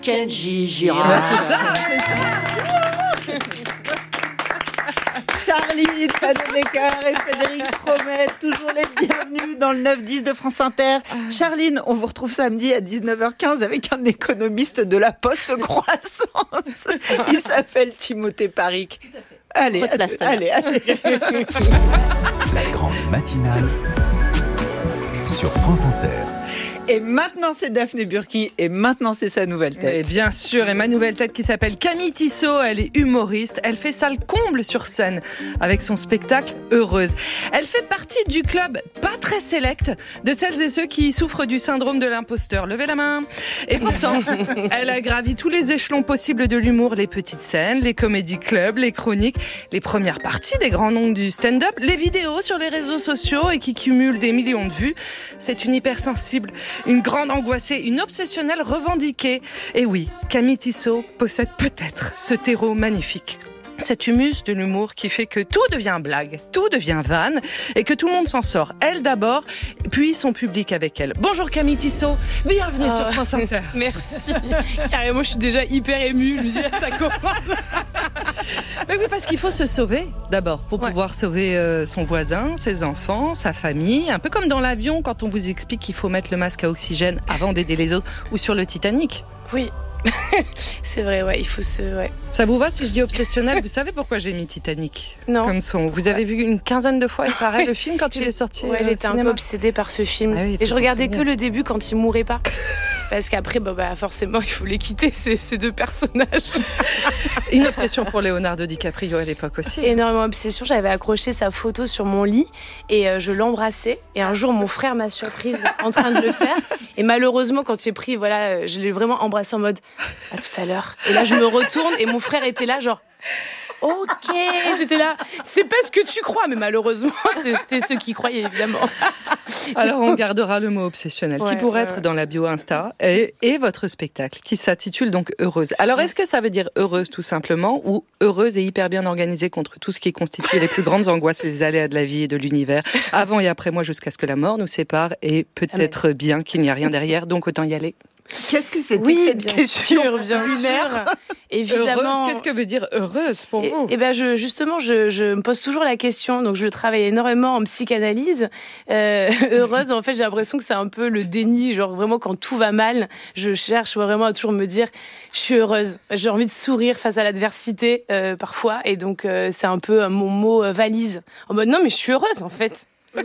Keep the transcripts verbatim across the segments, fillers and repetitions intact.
Kenji Girac. Ah, c'est ça, c'est ça. Charline Vanhoenacker et Frédéric Fromet, toujours les bienvenus dans le neuf dix de France Inter. Charline, on vous retrouve samedi à dix-neuf heures quinze avec un économiste de la Poste Croissance. Il s'appelle Timothée Paric. Tout à fait. Allez, à t- allez, allez. La grande matinale sur France Inter. Et maintenant, c'est Daphné Burki et maintenant, c'est sa nouvelle tête. Et bien sûr, et ma nouvelle tête qui s'appelle Camille Tissot, elle est humoriste, elle fait salle comble sur scène avec son spectacle Heureuse. Elle fait partie du club pas très sélect de celles et ceux qui souffrent du syndrome de l'imposteur. Levez la main. Et pourtant, elle a gravi tous les échelons possibles de l'humour, les petites scènes, les comédie clubs, les chroniques, les premières parties des grands noms du stand-up, les vidéos sur les réseaux sociaux et qui cumulent des millions de vues. C'est une hypersensible, une grande angoissée, une obsessionnelle revendiquée. Et oui, Camille Tissot possède peut-être ce terreau magnifique. Cet humus de l'humour qui fait que tout devient blague, tout devient vanne et que tout le monde s'en sort. Elle d'abord, puis son public avec elle. Bonjour Camille Tissot, bienvenue oh, sur France Inter. Merci. Carrément, je suis déjà hyper émue. Je me dis, là, ça commence. Mais oui, parce qu'il faut se sauver d'abord pour ouais. pouvoir sauver euh, son voisin, ses enfants, sa famille. Un peu comme dans l'avion quand on vous explique qu'il faut mettre le masque à oxygène avant d'aider les autres ou sur le Titanic. Oui. C'est vrai, ouais, il faut se... Ouais. Ça vous va si je dis obsessionnel? Vous savez pourquoi j'ai mis Titanic non. comme son? Vous avez ouais. vu une quinzaine de fois, il paraît, le film quand il est sorti. Ouais, j'étais un peu obsédée par ce film. Ah oui, et je regardais que le début quand il mourait pas. Parce qu'après, bah, bah, forcément, il faut les quitter, ces, ces deux personnages. Une obsession pour Leonardo DiCaprio à l'époque aussi. Énormément obsession. J'avais accroché sa photo sur mon lit et euh, je l'embrassais. Et un jour, mon frère m'a surprise en train de le faire. Et malheureusement, quand j'ai pris, voilà, je l'ai vraiment embrassé en mode à tout à l'heure. Et là, je me retourne et mon frère était là, genre. Ok, j'étais là. C'est pas ce que tu crois, mais malheureusement, c'était ceux qui croyaient, évidemment. Alors, on gardera le mot obsessionnel, ouais, qui pourrait ouais, être ouais. dans la bio Insta, et, et votre spectacle, qui s'intitule donc Heureuse. Alors, est-ce que ça veut dire heureuse tout simplement, ou heureuse et hyper bien organisée contre tout ce qui constitue les plus grandes angoisses, les aléas de la vie et de l'univers, avant et après moi, jusqu'à ce que la mort nous sépare, et peut-être Amen. Bien qu'il n'y a rien derrière, donc autant y aller. Qu'est-ce que c'était oui, que cette bien question sûr, bien sûr. Évidemment. Heureuse, qu'est-ce que veut dire heureuse pour vous? Eh ben, je, justement, je, je me pose toujours la question. Donc, je travaille énormément en psychanalyse. Euh, heureuse, en fait, j'ai l'impression que c'est un peu le déni. Genre, vraiment, quand tout va mal, je cherche vraiment à toujours me dire, je suis heureuse. J'ai envie de sourire face à l'adversité, euh, parfois. Et donc, euh, c'est un peu mon mot euh, valise. En mode, non, mais je suis heureuse, en fait.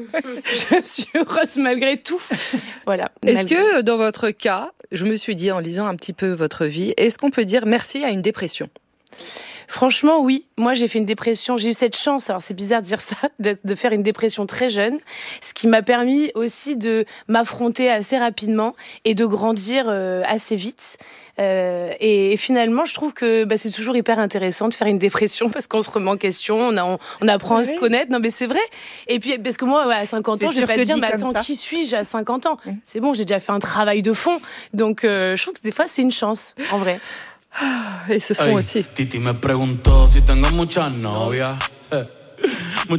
Je suis heureuse malgré tout. Voilà. Est-ce malgré... que dans votre cas, je me suis dit en lisant un petit peu votre vie, est-ce qu'on peut dire merci à une dépression? Franchement, oui. Moi, j'ai fait une dépression. J'ai eu cette chance, alors c'est bizarre de dire ça, de, de faire une dépression très jeune, ce qui m'a permis aussi de m'affronter assez rapidement et de grandir euh, assez vite. Euh, et, et finalement, je trouve que bah, c'est toujours hyper intéressant de faire une dépression parce qu'on se remet en question, on, a, on, on apprend oui. à se connaître. Non, mais c'est vrai. Et puis, parce que moi, ouais, à cinquante ans, je vais pas dire, mais attends, qui suis-je à cinquante ans? Mmh. C'est bon, j'ai déjà fait un travail de fond. Donc, euh, je trouve que des fois, c'est une chance, en vrai. Et ce sont aussi. Titi me preguntó si tengo muchas novias.